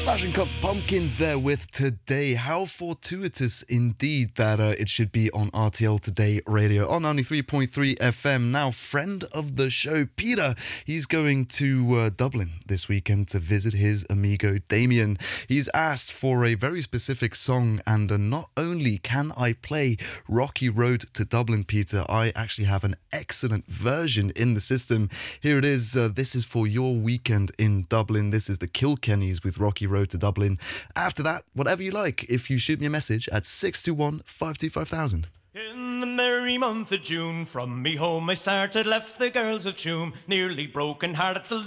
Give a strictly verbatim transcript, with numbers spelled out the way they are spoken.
Smashing Cut Pumpkins there with Today. How fortuitous indeed that uh, it should be on R T L Today Radio on ninety-three point three F M. Now, friend of the show, Peter, he's going to uh, Dublin this weekend to visit his amigo Damien. He's asked for a very specific song, and uh, not only can I play Rocky Road to Dublin, Peter, I actually have an excellent version in the system. Here it is. Uh, this is for your weekend in Dublin. This is the Kilkennys with Rocky Road to Dublin. After that, whatever you like, if you shoot me a message at six two one, five two five thousand. In the merry month of June, from me home I started, left the girls of Tuam, nearly broken hearted.